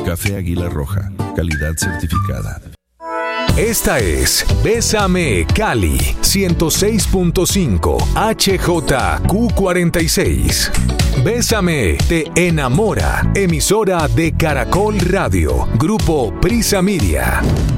Café Águila Roja, calidad certificada. Esta es Bésame Cali 106.5 HJQ46. Bésame te enamora. Emisora de Caracol Radio. Grupo Prisa Media.